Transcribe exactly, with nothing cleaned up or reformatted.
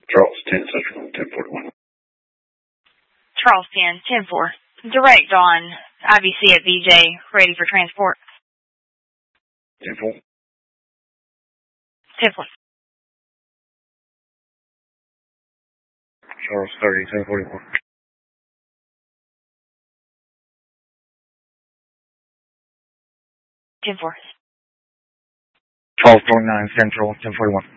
Charles ten Central, ten forty-one. Charles ten, ten four. Direct on I V C at B J, ready for transport. ten four. ten four. Charles thirty, ten forty-one. ten four. Charles twenty-nine Central, ten forty-one.